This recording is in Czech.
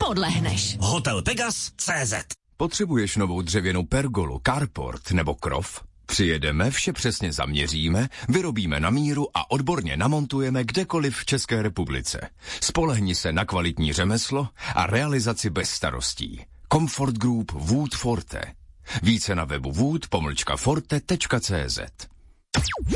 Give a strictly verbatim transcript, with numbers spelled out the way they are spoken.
nepodlehneš. Hotel Pegas tečka cé zet. Potřebuješ novou dřevěnou pergolu, carport nebo krov? Přijedeme, vše přesně zaměříme, vyrobíme na míru a odborně namontujeme kdekoliv v České republice. Spolehni se na kvalitní řemeslo a realizaci bez starostí. Comfort Group Wood Forte. Více na webu wood pomlčka forte tečka cé zet.